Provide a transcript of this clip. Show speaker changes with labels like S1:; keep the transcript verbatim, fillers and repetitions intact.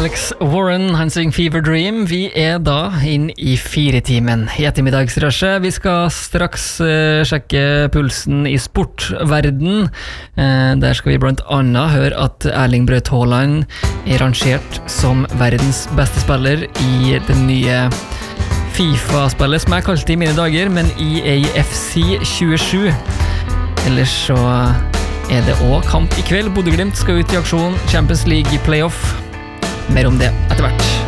S1: Alex Warren, han synger Fever Dream. Vi er da inn i fire-timen i ettermiddagsrushet. Vi skal straks uh, sjekke pulsen i sportverden. Uh, der skal vi blant annet høre at Erling Braut Haaland er rangert som verdens beste spiller i den nye FIFA-spillet, som jeg kalte det i mine dager, men E A F C tjuesju. Ellers så er det også kamp i kveld. Bodø Glimt skal ut i aksjon, Champions League playoff. Mer om det etter hvert.